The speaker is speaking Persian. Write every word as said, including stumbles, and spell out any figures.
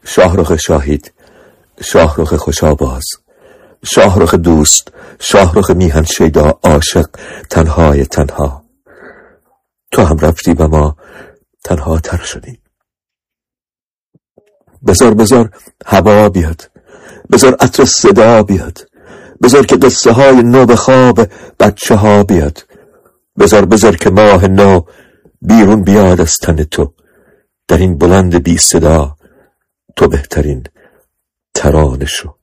شاهرخ شاهید، شاهرخ خوشاباز، شاهرخ دوست، شاهرخ میهن شیدا، عاشق، تنهای تنها. تو هم رفتی و ما تنها تر شدیم. بذار بذار هوا بیاد، بذار عطر صدا بیاد، بذار که قصه های نو به خواب بچه ها بیاد، بذار بذار که ماه نو بیرون بیاد از تن تو. در این بلند بی صدا تو بهترین ترانه شو.